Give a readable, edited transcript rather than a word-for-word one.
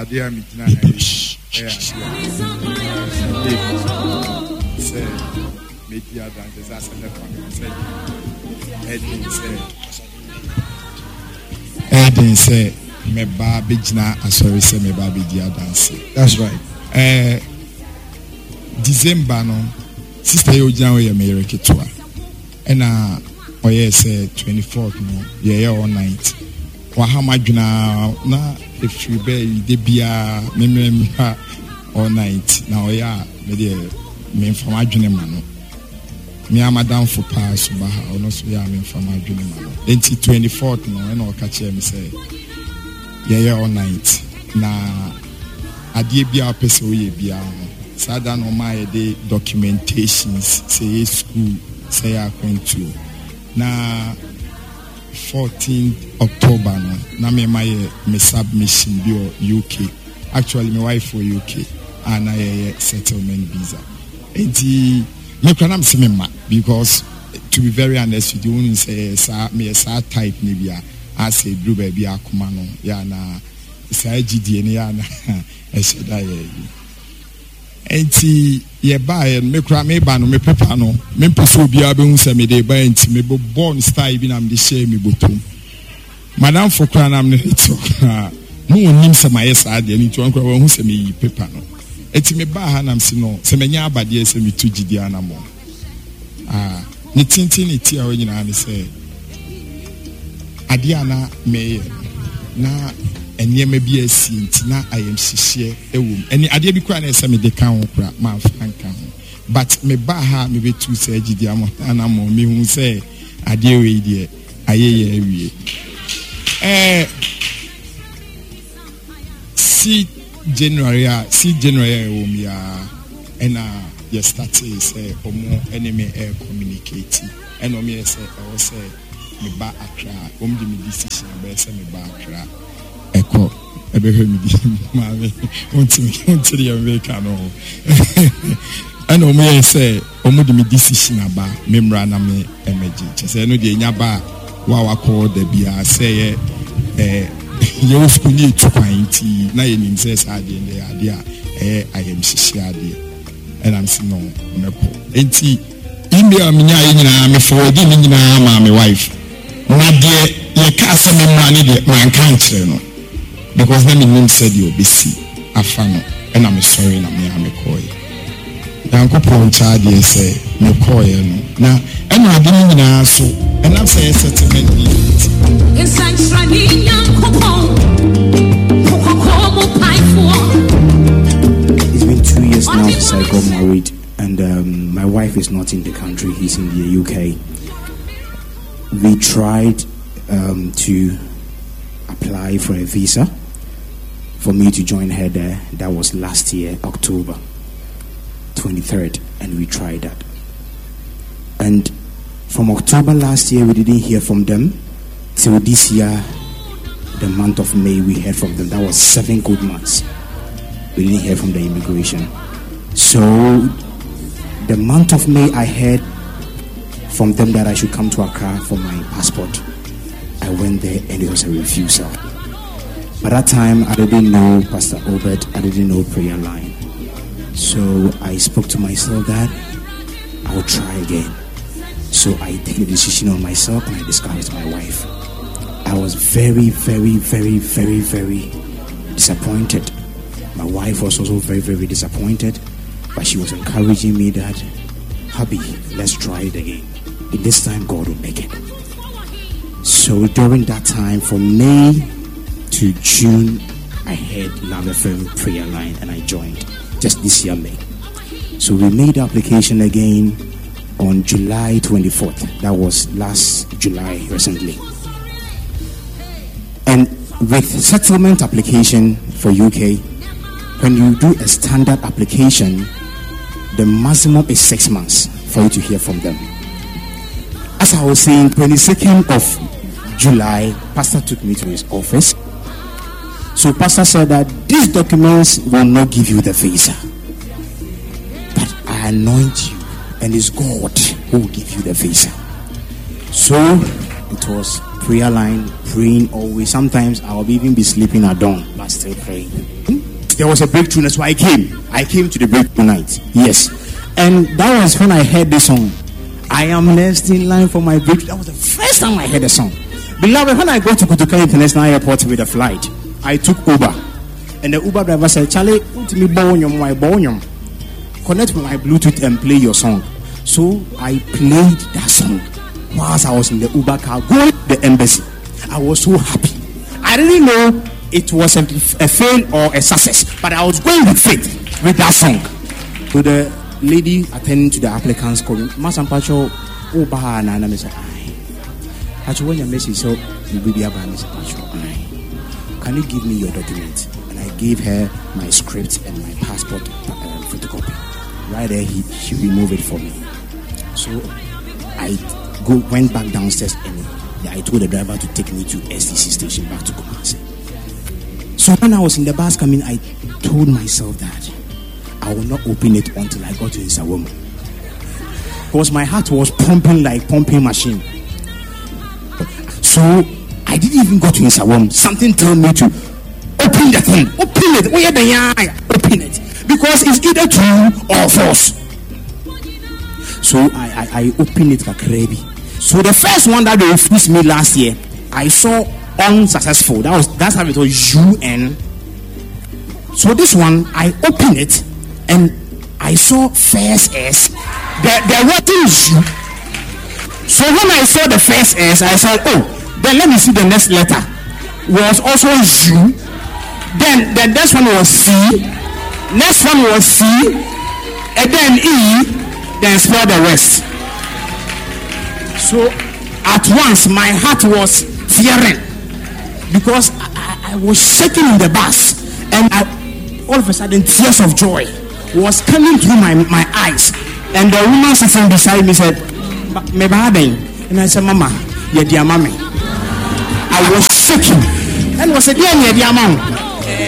Adia Mitina, say, media dances as a Edin say, me baby jina asori say me baby dia dance. That's right. December no sister yo jina we me reketwa. Na oye say 24th no ye all night. Wa ha madwuna na efiri be de bia me all night. Na oya me de me fam adwene ma no. Me amadam for pass ba ha ono so ya me fam adwene ma no. Enti 24th no na o ka che me say ye all night. Na adie bia pese oye bia no. Sada no ma ye de documentations say school say I went to na 14th October na me my submission bi UK. Actually my wife for UK and I settlement visa. Enti me kwana me se ma because to be very honest with you when say me type ni bia as a blue baby akoma no ya na say GD ni ya na e sheda ye. Enti ye buy me kra me ba no me papa no me pese obi a be hu se me dey buy enti me bo born style bi na me dey share me botom madam for kra na me to no onim se my sa de ni to kra wa hu se me yi papa no enti me ba ha na me se no se me nya abade se me tu gidi anamo ni tintin ni ti a we nyina ne se ade ana me na enyema bi asi na ayem hihie ewom eni ade bi kwa na ese me de kan ho kra ma franka ho but me ba ha me betu se agidi ana mo me hu se ade we die ayeye awie si January ewom ya ena ye start say omo enemy air communicate eno me say o say me ba akra om de me decision ba say me ba akra eko ebehwe mi di maame ontiri America no ana omo say omo de me decision aba memra na me emerge say no de nya ba wa call the bia say you school ni tukwanti na ye nim say ade de ade a I am ade and I'm saying no mepo enti email me nya nyina me forward ni nyina ma me wife na de ye ka say me ma ni de man kan kire no because na me nim said you be see afano and I'm sorry na me am call you yankopon cha de say me call you no na and ade ni nyina so and I'm say settlement ni inside strani yankopon it's been 2 years now since I got married and my wife is not in the country, he's in the UK. We tried to apply for a visa for me to join her there. That was last year, October 23rd, and we tried that. And from October last year, we didn't hear from them. Till this year, the month of May, we heard from them. That was 7 good months. We didn't hear from the immigration. So the month of May, I heard from them that I should come to Accra for my passport. I went there and it was a refusal. By that time, I didn't know Pastor Obed. I didn't know Prayer Line. So I spoke to myself that I will try again. So I take the decision on myself and I discussed with my wife. I was very, very, very, very, very disappointed. My wife was also very, very disappointed, but she was encouraging me that, hubby, let's try it again. In this time, God will make it. So during that time, from May to June, I had Love FM Prayer Line and I joined just this year, May. So we made the application again on July 24th. That was last July, recently. And with settlement application for UK, when you do a standard application, the maximum is 6 months for you to hear from them. As I was saying, 22nd of July, Pastor took me to his office. So Pastor said that these documents will not give you the visa, but I anoint you, and it's God who will give you the visa. So it was Prayer Line, praying always. Sometimes I'll even be sleeping at dawn, but still praying. there was a breakthrough, and so I came to the breakthrough night. Yes, and that was when I heard this song. I am next in line for my breakthrough. That was the first time I heard the song. Beloved, when I go to Kotoka International Airport with a flight, I took Uber, and the Uber driver said, "Charlie, connect with my Bluetooth and play your song." So I played that song whilst I was in the Uber car going to the embassy. I was so happy. I didn't know it was a fail or a success, but I was going with faith with that song. So the lady attending to the applicants called Masan Pacho Uba and I said, "Pacho, when your message so you will be about Mr. Pacho, can you give me your document?" And I gave her my script and my passport photocopy. Right there, she removed it for me. So I went back downstairs and I told the driver to take me to STC station back to Kumasi. So when I was in the bus coming, I told myself that I will not open it until I got to Nsawam, because my heart was pumping like pumping machine. So I didn't even go to Nsawam. Something told me to open the thing, open it, open it, because it's either true or false. So I opened it like Karebi. So the first one that they refused me last year, I saw unsuccessful. That's how it was, UN. So this one, I opened it and I saw first S. There wasn't U. So when I saw the first S, I said, "Oh, then let me see the next letter." Was also U. Then the next one was C. Next one was C. And then E. Then spell the rest. So at once my heart was tearing, because I was shaking in the bus, and all of a sudden tears of joy was coming through my eyes. And the woman sitting beside me said, "Me baden," and I said, "Mama, yeah, dear mommy." I was shaking, and was a dear mama.